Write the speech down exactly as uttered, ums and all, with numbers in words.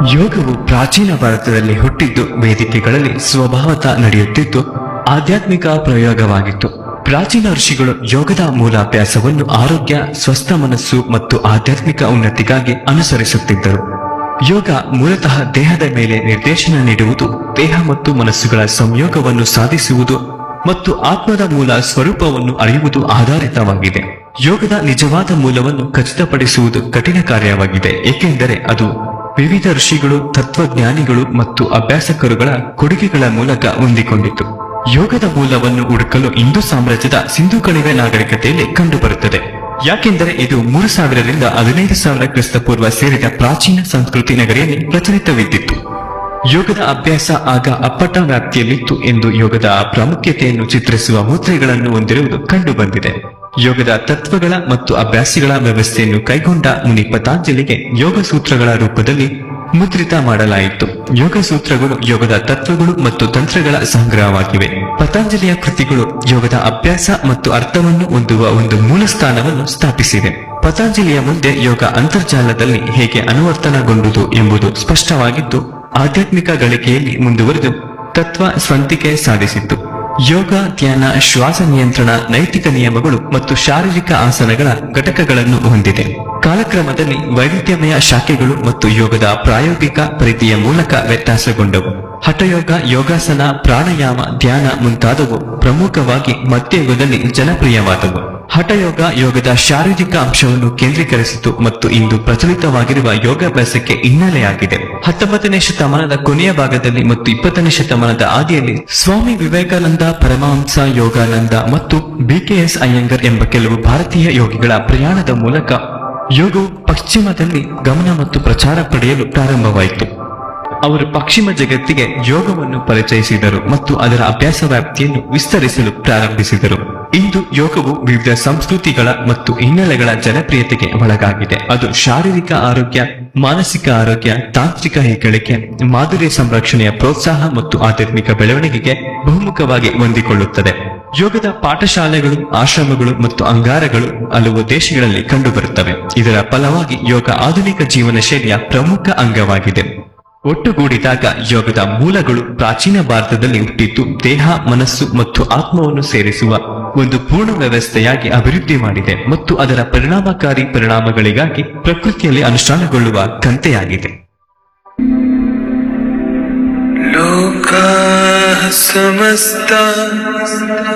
ಯೋಗವು ಪ್ರಾಚೀನ ಭಾರತದಲ್ಲಿ ಹುಟ್ಟಿದ್ದು ವೇದಿಕೆಗಳಲ್ಲಿ ಸ್ವಭಾವತಃ ನಡೆಯುತ್ತಿದ್ದು ಆಧ್ಯಾತ್ಮಿಕ ಪ್ರಯೋಗವಾಗಿತ್ತು. ಪ್ರಾಚೀನ ಋಷಿಗಳು ಯೋಗದ ಮೂಲಾಭ್ಯಾಸವನ್ನು ಆರೋಗ್ಯ, ಸ್ವಸ್ಥ ಮನಸ್ಸು ಮತ್ತು ಆಧ್ಯಾತ್ಮಿಕ ಉನ್ನತಿಗಾಗಿ ಅನುಸರಿಸುತ್ತಿದ್ದರು. ಯೋಗ ಮೂಲತಃ ದೇಹದ ಮೇಲೆ ನಿರ್ದೇಶನ ನೀಡುವುದು, ದೇಹ ಮತ್ತು ಮನಸ್ಸುಗಳ ಸಂಯೋಗವನ್ನು ಸಾಧಿಸುವುದು ಮತ್ತು ಆತ್ಮದ ಮೂಲ ಸ್ವರೂಪವನ್ನು ಅರಿಯುವುದು ಆಧಾರಿತವಾಗಿದೆ. ಯೋಗದ ನಿಜವಾದ ಮೂಲವನ್ನು ಖಚಿತಪಡಿಸುವುದು ಕಠಿಣ ಕಾರ್ಯವಾಗಿದೆ, ಏಕೆಂದರೆ ಅದು ವಿವಿಧ ಋಷಿಗಳು, ತತ್ವಜ್ಞಾನಿಗಳು ಮತ್ತು ಅಭ್ಯಾಸಕರುಗಳ ಕೊಡುಗೆಗಳ ಮೂಲಕ ಹೊಂದಿಕೊಂಡಿತು. ಯೋಗದ ಮೂಲವನ್ನು ಹುಡುಕಲು ಹಿಂದೂ ಸಾಮ್ರಾಜ್ಯದ ಸಿಂಧು ಕಣಿವೆ ನಾಗರಿಕತೆಯಲ್ಲಿ ಕಂಡುಬರುತ್ತದೆ, ಯಾಕೆಂದರೆ ಇದು ಮೂರು ಸಾವಿರರಿಂದ ಹದಿನೈದು ಸಾವಿರ ಕ್ರಿಸ್ತಪೂರ್ವ ಸೇರಿದ ಪ್ರಾಚೀನ ಸಂಸ್ಕೃತಿ ನಗರಿಯಲ್ಲಿ ಪ್ರಚಲಿತವಿದ್ದಿತ್ತು. ಯೋಗದ ಅಭ್ಯಾಸ ಆಗ ಅಪ್ಪಟ ವ್ಯಾಪ್ತಿಯಲ್ಲಿತ್ತು ಎಂದು ಯೋಗದ ಪ್ರಾಮುಖ್ಯತೆಯನ್ನು ಚಿತ್ರಿಸುವ ಮುದ್ರೆಗಳನ್ನು ಹೊಂದಿರುವುದು ಕಂಡುಬಂದಿದೆ. ಯೋಗದ ತತ್ವಗಳ ಮತ್ತು ಅಭ್ಯಾಸಗಳ ವ್ಯವಸ್ಥೆಯನ್ನು ಕೈಗೊಂಡ ಮುನಿ ಪತಾಂಜಲಿಗೆ ಯೋಗ ಸೂತ್ರಗಳ ರೂಪದಲ್ಲಿ ಮುದ್ರಿತ ಮಾಡಲಾಯಿತು. ಯೋಗ ಸೂತ್ರಗಳು ಯೋಗದ ತತ್ವಗಳು ಮತ್ತು ತಂತ್ರಗಳ ಸಂಗ್ರಹವಾಗಿವೆ. ಪತಾಂಜಲಿಯ ಕೃತಿಗಳು ಯೋಗದ ಅಭ್ಯಾಸ ಮತ್ತು ಅರ್ಥವನ್ನು ಹೊಂದುವ ಒಂದು ಮೂಲ ಸ್ಥಾನವನ್ನು ಸ್ಥಾಪಿಸಿದೆ. ಪತಾಂಜಲಿಯ ಮುಂದೆ ಯೋಗ ಅಂತರ್ಜಾಲದಲ್ಲಿ ಹೇಗೆ ಅನುವರ್ತನಗೊಂಡುದು ಎಂಬುದು ಸ್ಪಷ್ಟವಾಗಿದ್ದು, ಆಧ್ಯಾತ್ಮಿಕ ಗಳಿಕೆಯಲ್ಲಿ ಮುಂದುವರೆದು ತತ್ವ ಸ್ವಂತಿಕೆ ಸಾಧಿಸಿತ್ತು. ಯೋಗ, ಧ್ಯಾನ, ಶ್ವಾಸ ನಿಯಂತ್ರಣ, ನೈತಿಕ ನಿಯಮಗಳು ಮತ್ತು ಶಾರೀರಿಕ ಆಸನಗಳ ಘಟಕಗಳನ್ನು ಹೊಂದಿದೆ. ಕಾಲಕ್ರಮದಲ್ಲಿ ವೈವಿಧ್ಯಮಯ ಶಾಖೆಗಳು ಮತ್ತು ಯೋಗದ ಪ್ರಾಯೋಗಿಕ ಪರಿಧಿಯ ಮೂಲಕ ವ್ಯತ್ಯಾಸಗೊಂಡವು. ಹಠಯೋಗ, ಯೋಗಾಸನ, ಪ್ರಾಣಾಯಾಮ, ಧ್ಯಾನ ಮುಂತಾದವು ಪ್ರಮುಖವಾಗಿ ಮಧ್ಯಯುಗದಲ್ಲಿ ಜನಪ್ರಿಯವಾದವು. ಹಠಯೋಗ ಯೋಗದ ಶಾರೀರಿಕ ಅಂಶವನ್ನು ಕೇಂದ್ರೀಕರಿಸಿತು ಮತ್ತು ಇಂದು ಪ್ರಚಲಿತವಾಗಿರುವ ಯೋಗಾಭ್ಯಾಸಕ್ಕೆ ಹಿನ್ನೆಲೆಯಾಗಿದೆ. ಹತ್ತೊಂಬತ್ತನೇ ಶತಮಾನದ ಕೊನೆಯ ಭಾಗದಲ್ಲಿ ಮತ್ತು ಇಪ್ಪತ್ತನೇ ಶತಮಾನದ ಆದಿಯಲ್ಲಿ ಸ್ವಾಮಿ ವಿವೇಕಾನಂದ, ಪರಮಹಂಸ ಯೋಗಾನಂದ ಮತ್ತು ಬಿ ಕೆ ಎಸ್ ಅಯ್ಯಂಗರ್ ಎಂಬ ಕೆಲವು ಭಾರತೀಯ ಯೋಗಿಗಳ ಪ್ರಯಾಣದ ಮೂಲಕ ಯೋಗವು ಪಶ್ಚಿಮದಲ್ಲಿ ಗಮನ ಮತ್ತು ಪ್ರಚಾರ ಪಡೆಯಲು ಪ್ರಾರಂಭವಾಯಿತು. ಅವರು ಪಶ್ಚಿಮ ಜಗತ್ತಿಗೆ ಯೋಗವನ್ನು ಪರಿಚಯಿಸಿದರು ಮತ್ತು ಅದರ ಅಭ್ಯಾಸ ವ್ಯಾಪ್ತಿಯನ್ನು ವಿಸ್ತರಿಸಲು ಪ್ರಾರಂಭಿಸಿದರು. ಇಂದು ಯೋಗವು ವಿವಿಧ ಸಂಸ್ಕೃತಿಗಳ ಮತ್ತು ಹಿನ್ನೆಲೆಗಳ ಜನಪ್ರಿಯತೆಗೆ ಒಳಗಾಗಿದೆ. ಅದು ಶಾರೀರಿಕ ಆರೋಗ್ಯ, ಮಾನಸಿಕ ಆರೋಗ್ಯ, ತಾಂತ್ರಿಕ ಹೆಗ್ಗಳಿಕೆ, ಮಾಧುರ್ಯ ಸಂರಕ್ಷಣೆಯ ಪ್ರೋತ್ಸಾಹ ಮತ್ತು ಆಧ್ಯಾತ್ಮಿಕ ಬೆಳವಣಿಗೆಗೆ ಬಹುಮುಖವಾಗಿ ಹೊಂದಿಕೊಳ್ಳುತ್ತದೆ. ಯೋಗದ ಪಾಠಶಾಲೆಗಳು, ಆಶ್ರಮಗಳು ಮತ್ತು ಅಂಗಾರಗಳು ಹಲವು ದೇಶಗಳಲ್ಲಿ ಕಂಡುಬರುತ್ತವೆ. ಇದರ ಫಲವಾಗಿ ಯೋಗ ಆಧುನಿಕ ಜೀವನ ಶೈಲಿಯ ಪ್ರಮುಖ ಅಂಗವಾಗಿದೆ. ಒಟ್ಟುಗೂಡಿದಾಗ ಯೋಗದ ಮೂಲಗಳು ಪ್ರಾಚೀನ ಭಾರತದಲ್ಲಿ ಹುಟ್ಟಿದ್ದು ದೇಹ, ಮನಸ್ಸು ಮತ್ತು ಆತ್ಮವನ್ನು ಸೇರಿಸುವ ಒಂದು ಪೂರ್ಣ ವ್ಯವಸ್ಥೆಯಾಗಿ ಅಭಿವೃದ್ಧಿ ಮಾಡಿದೆ ಮತ್ತು ಅದರ ಪರಿಣಾಮಕಾರಿ ಪರಿಣಾಮಗಳಿಗಾಗಿ ಪ್ರಕೃತಿಯಲ್ಲಿ ಅನುಷ್ಠಾನಗೊಳ್ಳುವ ಕಂತೆಯಾಗಿದೆ. ಲೋಕ ಸಮಸ್ತ